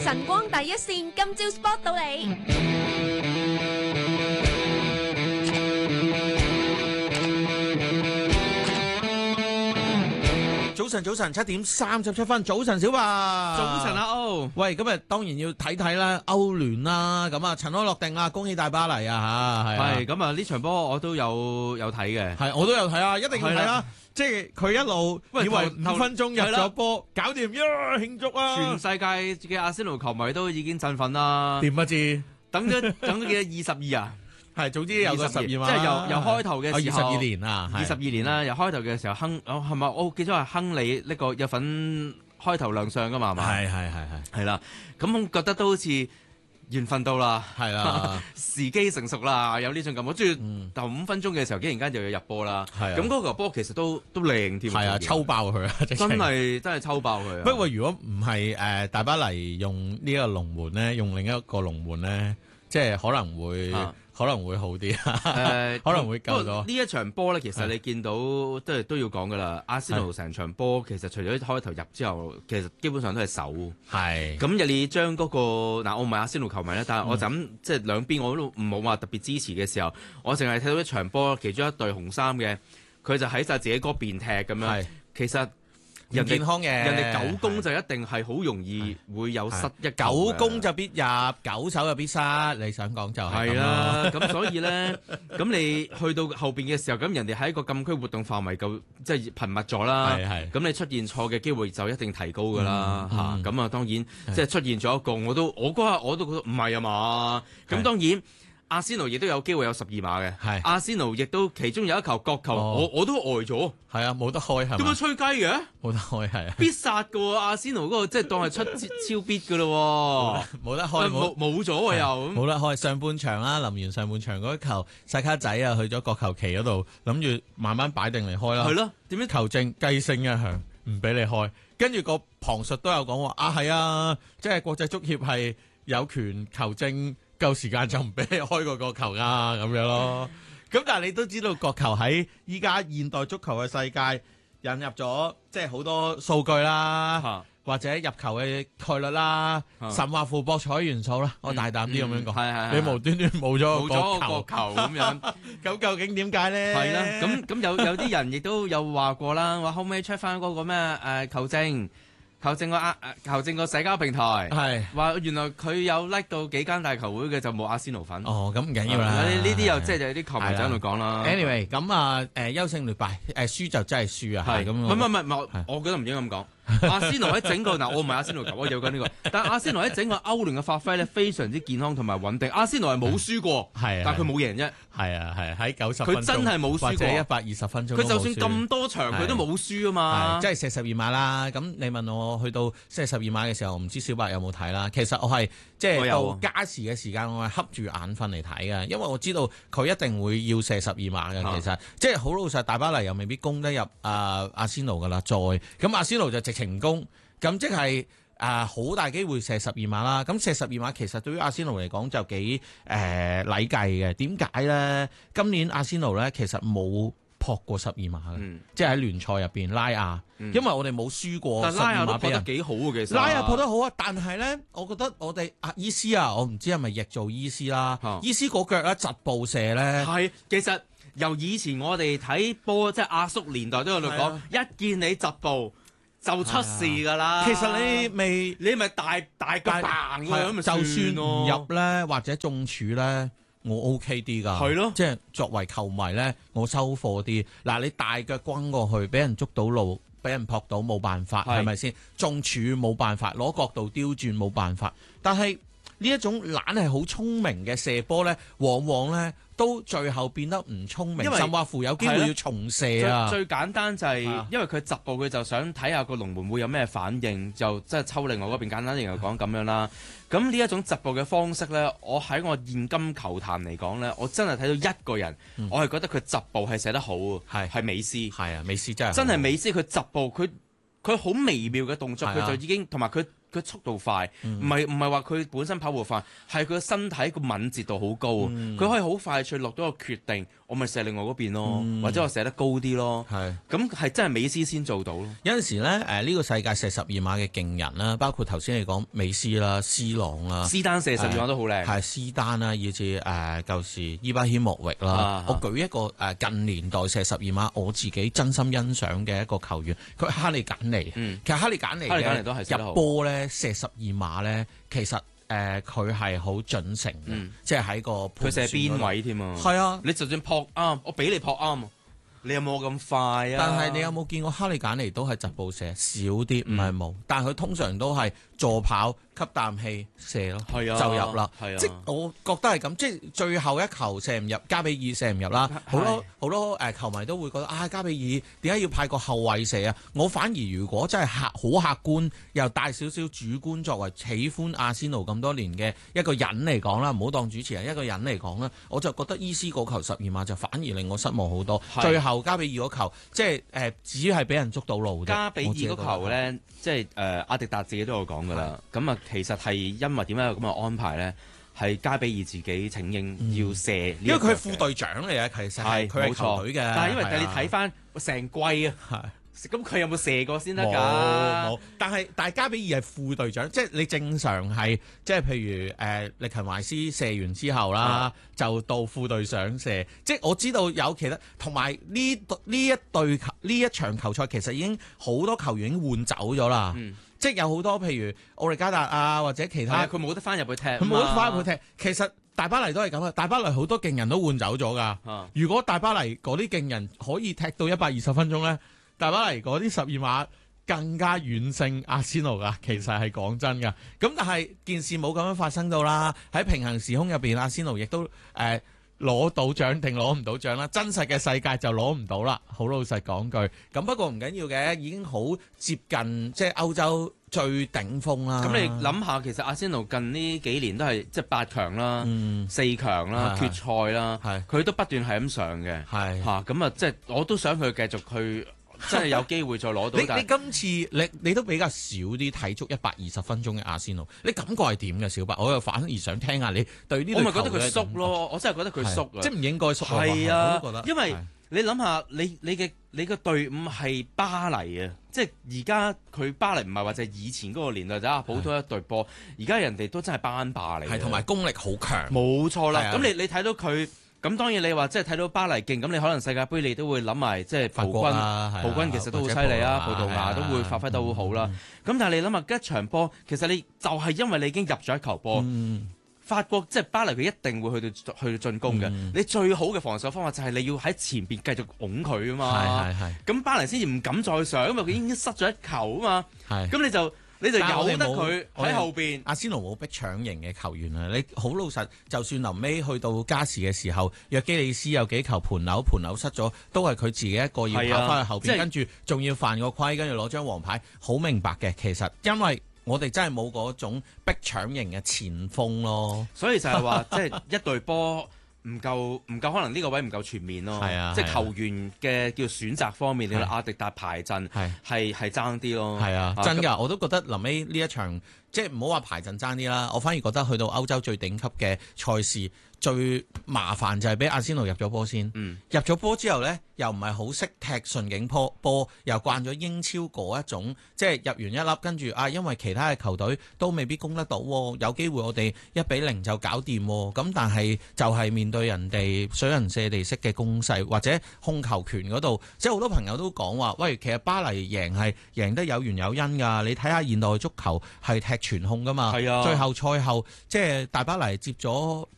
晨光第一線，今朝 spot 到你。 早晨7:37，早晨小白， 早晨啊歐， 喂，今日當然要睇睇啦，歐聯啦，咁啊塵埃落定啊，恭喜大巴黎啊嚇， 係咁啊！呢場波我都有睇嘅， 係我都有睇啊，一定要睇啊！即係佢一路以為5分鐘入咗波，搞掂呀，慶祝啊！ 全世界嘅阿仙奴球迷都已經振奮啦， 點不知等咗幾多22啊？ 係，總之有個12碼， 即係由開頭嘅時候 22年啊 ，22年啦，由開頭嘅時候係咪？我記咗係亨利呢個有份開頭亮相噶嘛？係嘛？係啦，咁我覺得都好似緣分到啦， 係啦， 時機成熟啦，有呢種感覺。跟住頭5分鐘嘅時候，竟然間就要入波啦。咁嗰球波其實都靚添， 係啊，抽爆佢啊！ 真係抽爆佢。 不過如果唔係大巴黎用呢個龍門咧，用另一個龍門咧，即係可能會好啲，可能會救咗。 呢一場波咧，其實你見到都要講噶啦。阿仙奴成場波其實除咗開頭入之後，其實基本上都係守。係咁，你將嗰個嗱，我唔係阿仙奴球迷啦，但係我就咁即係兩邊我都唔好話特別支持嘅時候，我淨係睇到一場波，其中一隊紅衫嘅佢就喺晒自己嗰邊踢咁樣。其實人哋9攻就一定係好容易會有失一 9攻就必入，9守就必失。你想講就係啦，咁所以咧，咁你去到後邊嘅時候，咁人哋喺一個禁區活動範圍夠即係頻密咗啦，咁你出現錯嘅機會就一定提高噶啦嚇。咁啊當然即係出現咗一個，我嗰下我都覺得唔係啊嘛。咁當然。阿仙奴亦都有機會有12碼嘅，阿仙奴亦都其中有一球角球，我都呆咗， 係啊，冇得開係嘛？ 點解吹雞嘅？ 冇得開係啊， 必殺嘅喎，阿仙奴嗰個即係當係出超必嘅咯， 冇得開， 冇咗喎又， 冇得開。上半場啦，臨完上半場嗰球，細卡仔啊去咗角球旗嗰度，諗住慢慢擺定嚟開啦。 係咯，點樣球證雞聲一響，唔俾你開，跟住個旁述都有講話啊，係啊，即係國際足協係有權球證。夠時間就唔俾你開個角球啊，咁樣咯。咁但係你都知道角球喺依家現代足球嘅世界引入咗，即係好多數據啦，或者入球嘅概率啦，甚或乎博彩元素啦。我大膽啲咁樣講，你無端端冇咗個角球咁樣，咁究竟點解咧？ 係啦，咁有啲人亦都有話過啦，話可唔可以 check 翻嗰個咩球證？球證個社交平台係話原來佢有 like 到幾間大球會嘅就冇阿仙奴粉。 哦，咁唔緊要啦。 呢啲又即係有啲球迷仔喺度講啦。 Anyway， 咁啊優勝劣敗，輸就真係輸啊。係咁。 唔，我覺得唔應該咁講。阿仙奴喺整個我唔係阿仙奴球，我有緊呢個。但阿仙奴喺整個歐聯嘅發揮咧非常之健康同埋穩定。阿仙奴係冇輸過，但係佢冇贏啫。係啊，喺90分鐘， 佢真係冇輸過， 或者120分鐘。 佢就算咁多場，佢都冇輸啊嘛。 即係射12碼啦。咁你問我去到射12碼嘅時候，唔知小白有冇睇啦？其實我係即係到加時嘅時間，我係瞌住眼瞓嚟睇嘅，因為我知道佢一定會要射12碼嘅。其實即係好老實，大巴黎又未必攻得入阿仙奴噶啦。咁阿仙奴就直情攻，咁即係好大機會射12碼啦。咁射12碼其實對於阿仙奴嚟講就幾禮計嘅。點解咧？今年阿仙奴咧其實冇撲過12碼嘅，即係喺聯賽入邊拉亞，因為我哋冇輸過12碼俾人。但拉亞都撲得幾好嘅，其實拉亞撲得好啊，但係咧，我覺得我哋伊斯我唔知係咪譯做伊斯啦，伊斯嗰腳咧疾步射咧，係其實由以前我哋睇波，即係阿叔年代都有度講，一見你疾步就出事㗎啦。 其實你咪大腳嘭咁， 就算唔入咧，或者中柱咧。我 OK 啲㗎，係咯，即係作為球迷咧，我收貨啲。嗱，你大腳轟過去，俾人捉到路，俾人撲到冇辦法，係咪先？中柱冇辦法，攞角度刁轉冇辦法。但係呢一種懶係好聰明嘅射波咧，往往咧都最後變得唔聰明，甚或乎有機會要重射啊！ 最簡單就係因為佢疾步，佢就想睇下個龍門會有咩反應，就即係抽另外嗰邊。簡單嚟講咁樣啦。咁呢一種疾步嘅方式咧，我喺我現今球壇嚟講咧，我真係睇到一個人，我係覺得佢疾步係寫得好，係美斯。係啊，美斯真係美斯，佢疾步佢好微妙嘅動作，佢就已經同埋佢速度快，唔係話佢本身跑步快，係佢個身體個敏捷度好高，佢可以好快脆落到個決定。 我咪射另外嗰邊咯，或者我射得高啲咯。咁係真係美斯先做到咯。 有陣時咧，呢個世界射12碼嘅勁人啦，包括頭先你講美斯啦、C 朗啦、 斯丹射12碼都好靚， 係斯丹啦，以至舊時伊巴謙莫域啦。我舉一個近年代射12碼，我自己真心欣賞嘅一個球員，佢係哈利簡尼。其實哈利簡尼嘅入波咧射12碼咧，其實佢係好準成嘅，即係喺個佢射邊位添啊！ 係啊， 你就算撲啱，我俾你撲啱，你有冇咁快啊？ 但係你有冇見過哈利簡尼都係疾步射少啲，唔係冇，但係佢通常都係助跑吸啖氣射咯，就入啦。即係我覺得係咁，即係最後一球射唔入，加比爾射唔入啦。好多球迷都會覺得加比爾點解要派個後衞射啊？我反而如果真係好客觀，又帶少少主觀，作為喜歡阿仙奴咁多年嘅一個人嚟講啦，唔好當主持人，一個人嚟講啦，我就覺得伊斯嗰球12碼就反而令我失望好多。最後加比爾嗰球即係只係俾人捉到路。 加比爾嗰球咧，即係阿迪達自己都有講㗎啦。咁啊，其實係因為點解有咁嘅安排咧？係加比爾自己請纓要射， 因為佢係副隊長嚟嘅，其實係佢係球隊嘅。 但係因為你睇翻成季啊，咁佢有冇射過先得㗎？ 冇。但係加比爾係副隊長，即係你正常係即係譬如力勤懷斯射完之後啦，就到副隊長射。即係我知道有其他，同埋呢一場球賽其實已經好多球員已經換走咗啦。即係有好多譬如奧利加達啊，或者其他， 佢冇得翻入去踢， 佢冇得翻入去踢。其實大巴黎都係咁啊，大巴黎好多勁人都換走咗㗎。如果大巴黎嗰啲勁人可以踢到120分鐘咧，大巴黎嗰啲12碼更加遠勝阿仙奴㗎。其實係講真㗎。咁但係件事冇咁樣發生到啦。喺平行時空入邊，阿仙奴亦都攞到獎定攞唔到獎啦，真實嘅世界就攞唔到啦。好老實講句，咁不過唔緊要嘅，已經好接近即係歐洲最頂峰啦。 咁你諗下，其實阿仙奴近呢幾年都係即係8強啦、4強啦、決賽啦，佢都不斷係咁上嘅。咁啊，即係我都想佢繼續去。真係有機會再攞到。 你今次你都比較少啲睇足120分鐘嘅阿仙奴，你感覺係點嘅小白？我又反而想聽下你對呢隊球隊。 我咪覺得佢縮咯，我真係覺得佢縮啊！ 即係唔應該縮。 係啊， 我都覺得。 因為你諗下，你嘅隊伍係巴黎啊，即係而家佢巴黎唔係話就係以前嗰個年代就普通一隊波，而家人哋都真係班霸嚟。 係同埋功力好強。 冇錯啦，咁你睇到佢。咁當然你話即係睇到巴黎勁，咁你可能世界盃你都會諗埋即係葡軍其實都好犀利啊，葡萄牙都會發揮得好好啦。咁但係你諗下一場波，其實你就係因為你已經入咗一球波，法國即係巴黎佢一定會去到進攻嘅。你最好嘅防守方法就係你要喺前邊繼續拱佢啊嘛。咁巴黎先至唔敢再上，因為佢已經失咗一球啊嘛。咁你就由得佢喺後邊。 阿仙奴冇逼搶型嘅球員啊！你好老實，就算臨尾去到加時嘅時候，約基里斯有幾球盤扭失咗，都係佢自己一個要跑翻去後邊，跟住仲要犯個規，跟住攞張黃牌。好明白嘅，其實因為我哋真係冇嗰種逼搶型嘅前鋒咯。 所以就係話，即係一隊波。唔夠，可能呢個位唔夠全面咯。即係球員嘅叫選擇方面，你話阿迪達排陣係爭啲咯。 係啊，真㗎，我都覺得臨尾呢一場，即係唔好話排陣爭啲啦。我反而覺得去到歐洲最頂級嘅賽事，最麻煩就係俾阿仙奴入咗波先。入咗波之後呢，又唔係好識踢順境波，又慣咗英超嗰一種，即係入完一粒跟住因為其他嘅球隊都未必攻得到，有機會我哋1-0就搞掂。咁但係就係面對人哋水人射地式嘅攻勢或者控球權嗰度，即係好多朋友都講話，喂，其實巴黎贏得有緣有因㗎。你睇下現代足球係踢全控㗎嘛。最後賽後即係大巴黎接咗